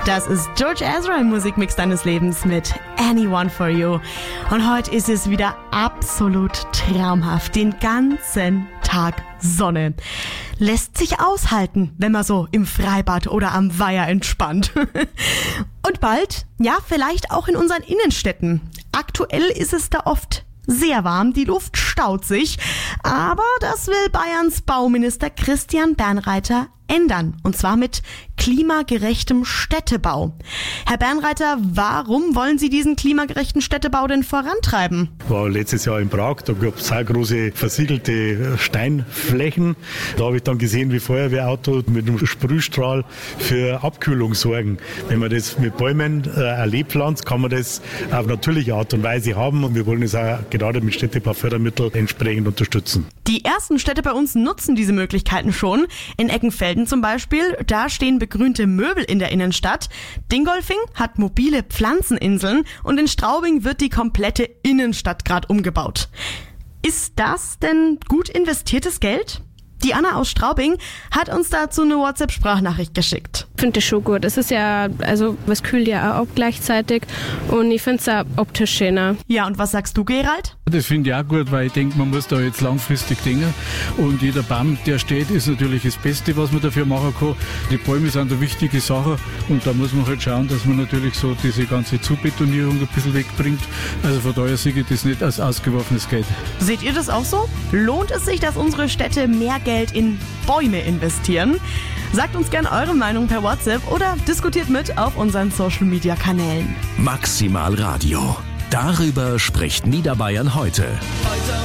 Das ist George Ezra im Musikmix deines Lebens mit Anyone for You. Und heute ist es wieder absolut traumhaft. Den ganzen Tag Sonne. Lässt sich aushalten, wenn man so im Freibad oder am Weiher entspannt. Und bald, ja, vielleicht auch in unseren Innenstädten. Aktuell ist es da oft sehr warm, die Luft staut sich, aber das will Bayerns Bauminister Christian Bernreiter ändern, und zwar mit klimagerechtem Städtebau. Herr Bernreiter, warum wollen Sie diesen klimagerechten Städtebau denn vorantreiben? Ich war letztes Jahr in Prag, da gab es sehr große versiegelte Steinflächen. Da habe ich dann gesehen, wie Feuerwehrautos mit einem Sprühstrahl für Abkühlung sorgen. Wenn man das mit Bäumen erlebt pflanzt, kann man das auf natürliche Art und Weise haben, und wir wollen es auch gerade mit Städtebaufördermitteln entsprechend unterstützen. Die ersten Städte bei uns nutzen diese Möglichkeiten schon. In Eckenfelden zum Beispiel, da stehen begrünte Möbel in der Innenstadt. Dingolfing hat mobile Pflanzeninseln und in Straubing wird die komplette Innenstadt gerade umgebaut. Ist das denn gut investiertes Geld? Die Anna aus Straubing hat uns dazu eine WhatsApp-Sprachnachricht geschickt. Ich finde das schon gut. Es ist ja, also was kühlt ja auch gleichzeitig, und ich finde es auch optisch schöner. Ja, und was sagst du, Gerald? Das finde ich auch gut, weil ich denke, man muss da jetzt langfristig denken. Und jeder Baum, der steht, ist natürlich das Beste, was man dafür machen kann. Die Bäume sind eine wichtige Sache, und da muss man halt schauen, dass man natürlich so diese ganze Zubetonierung ein bisschen wegbringt. Also von daher sehe ich das nicht als ausgeworfenes Geld. Seht ihr das auch so? Lohnt es sich, dass unsere Städte mehr Geld in Bäume investieren? Sagt uns gerne eure Meinung per WhatsApp oder diskutiert mit auf unseren Social-Media-Kanälen. Maximal Radio. Darüber spricht Niederbayern heute.